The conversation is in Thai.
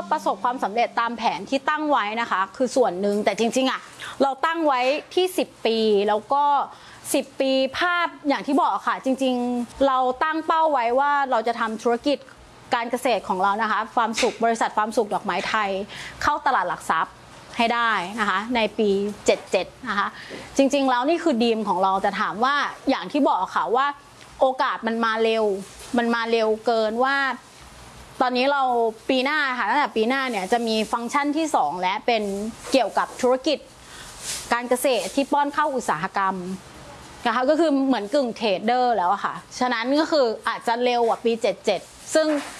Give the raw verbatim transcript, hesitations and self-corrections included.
ประสบความสำเร็จตามแผนที่ตั้งไว้นะคะคือส่วนหนึ่งแต่จริงๆอ่ะเราตั้งไว้ที่สิบปีแล้วก็สิบปีภาพอย่างที่บอกค่ะจริงๆเราตั้งเป้าไว้ว่าเราจะทำธุรกิจการเกษตรของเรานะคะฟาร์มสุขบริษัทฟาร์มสุขดอกไม้ไทยเข้าตลาดหลักทรัพย์ให้ได้นะคะในปีเจ็ดสิบเจ็ดนะคะจริงๆแล้วนี่คือดีมของเราแต่ถามว่าอย่างที่บอกค่ะว่าโอกาสมันมาเร็วมันมาเร็วเกินว่าตอนนี้เราปีหน้าค่ะตั้งแต่ปีหน้าเนี่ยจะมีฟังก์ชันที่สองและเป็นเกี่ยวกับธุรกิจการเกษตรที่ป้อนเข้าอุตสาหกรรมนะคะก็คือเหมือนกึ่งเทรดเดอร์แล้วค่ะฉะนั้นก็คืออาจจะเร็วกว่าปีเจ็ดสิบเจ็ดซึ่ง